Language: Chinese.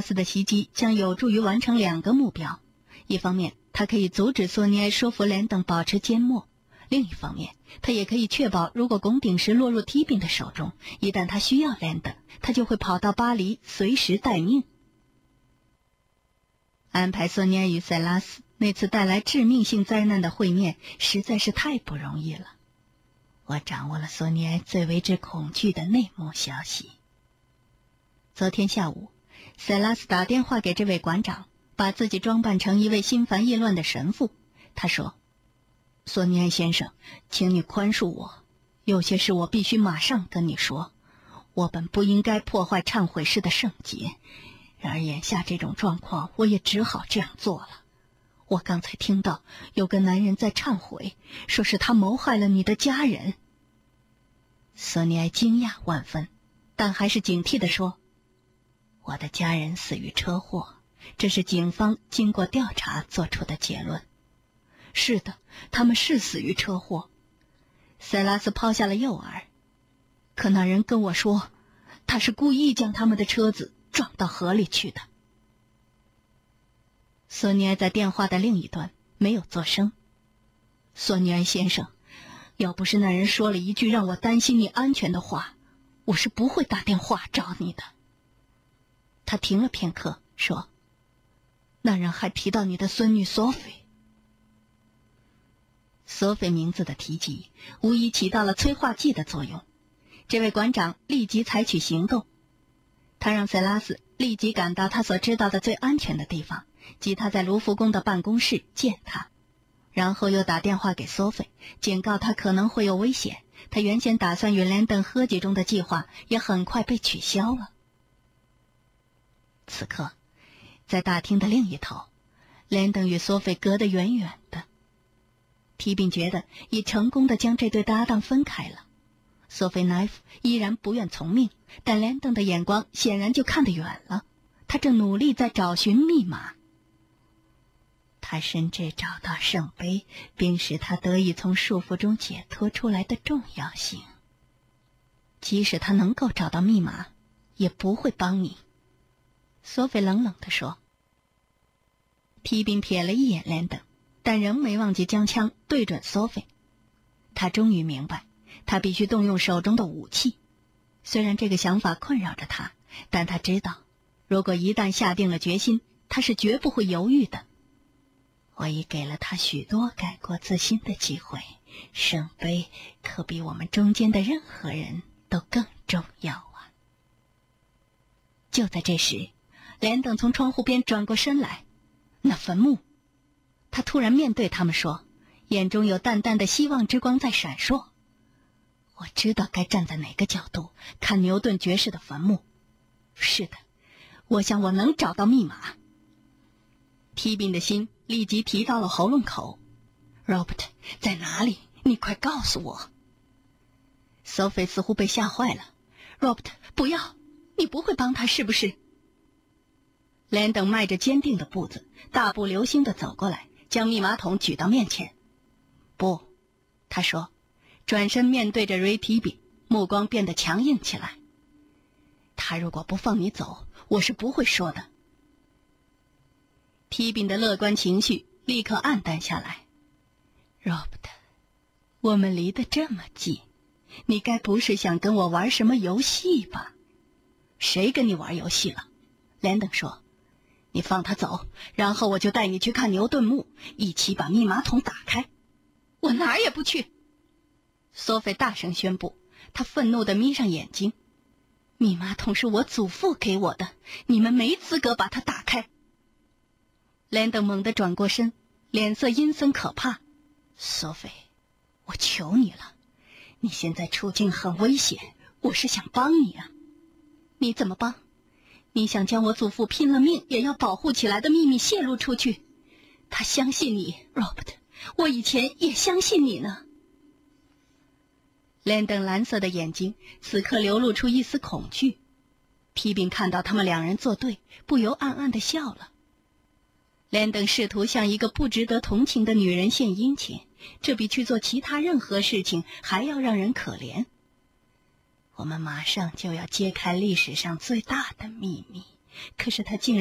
斯的袭击将有助于完成2个目标：一方面，他可以阻止索尼埃说服连登保持缄默；另一方面，他也可以确保，如果拱鼎石落入提宾的手中，一旦他需要连登，他就会跑到巴黎，随时待命。安排索尼埃与塞拉斯那次带来致命性灾难的会面实在是太不容易了。我掌握了索尼埃最为之恐惧的内幕消息。昨天下午，塞拉斯打电话给这位馆长，把自己装扮成一位心烦意乱的神父。他说：索尼埃先生，请你宽恕我，有些事我必须马上跟你说。我本不应该破坏忏悔室的圣洁，然而眼下这种状况，我也只好这样做了。我刚才听到有个男人在忏悔，说是他谋害了你的家人。索尼埃惊讶万分，但还是警惕地说：我的家人死于车祸，这是警方经过调查做出的结论。是的，他们是死于车祸。塞拉斯抛下了诱饵，可那人跟我说，他是故意将他们的车子撞到河里去的。索尼埃在电话的另一端没有作声。索尼埃先生，要不是那人说了一句让我担心你安全的话，我是不会打电话找你的。他停了片刻，说：那人还提到你的孙女索菲。索菲名字的提及无疑起到了催化剂的作用。这位馆长立即采取行动，他让塞拉斯立即赶到他所知道的最安全的地方，即他在卢浮宫的办公室见他，然后又打电话给索菲，警告他可能会有危险。他原先打算与连登喝酒中的计划也很快被取消了。此刻，在大厅的另一头，连登与索菲隔得远远的。提宾觉得已成功地将这对搭档分开了。索菲奈夫依然不愿从命，但连登的眼光显然就看得远了，他正努力在找寻密码。他深知找到圣杯并使他得以从束缚中解脱出来的重要性。即使他能够找到密码，也不会帮你。索菲冷冷地说。提宾瞥了一眼连登，但仍没忘记将枪对准索菲。他终于明白，他必须动用手中的武器。虽然这个想法困扰着他，但他知道，如果一旦下定了决心，他是绝不会犹豫的。我已给了他许多改过自新的机会，圣杯可比我们中间的任何人都更重要啊。就在这时，连登从窗户边转过身来。那坟墓，他突然面对他们说，眼中有淡淡的希望之光在闪烁。我知道该站在哪个角度看牛顿爵士的坟墓。是的，我想我能找到密码。提宾的心立即提到了喉咙口。Robert 在哪里？你快告诉我。索菲似乎被吓坏了。Robert 不要，你不会帮他是不是？连登迈着坚定的步子，大步流星地走过来，将密码筒举到面前。不，他说，转身面对着瑞提比，目光变得强硬起来。他如果不放你走，我是不会说的。提比的乐观情绪立刻暗淡下来。Robert， 我们离得这么近，你该不是想跟我玩什么游戏吧？谁跟你玩游戏了？连登说。你放他走，然后我就带你去看牛顿墓，一起把密码筒打开。我哪儿也不去！索菲大声宣布，他愤怒地眯上眼睛。密码筒是我祖父给我的，你们没资格把它打开。连登猛地转过身，脸色阴森可怕。索菲，我求你了，你现在处境很危险，我是想帮你啊。你怎么帮？你想将我祖父拼了命也要保护起来的秘密泄露出去？他相信你 ，Robert， 我以前也相信你呢。连登蓝色的眼睛此刻流露出一丝恐惧。提宾看到他们两人作对，不由暗暗地笑了。连登试图向一个不值得同情的女人献殷勤，这比去做其他任何事情还要让人可怜。我们马上就要揭开历史上最大的秘密，可是他竟然